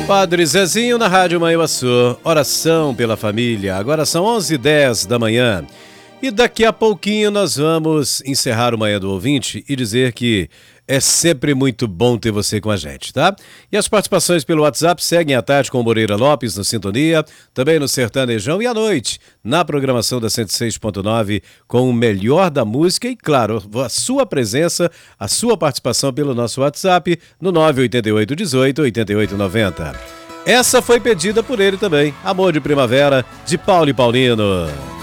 Padre Zezinho na Rádio Manhuaçu, oração pela família. Agora são 11h10 da manhã e daqui a pouquinho nós vamos encerrar o Manhã do Ouvinte e dizer que é sempre muito bom ter você com a gente, tá? E as participações pelo WhatsApp seguem à tarde com Moreira Lopes no Sintonia, também no Sertanejão e à noite na programação da 106.9 com o melhor da música e, claro, a sua presença, a sua participação pelo nosso WhatsApp no 988 18 88 90. Essa foi pedida por ele também, Amor de Primavera, de Paulo e Paulino.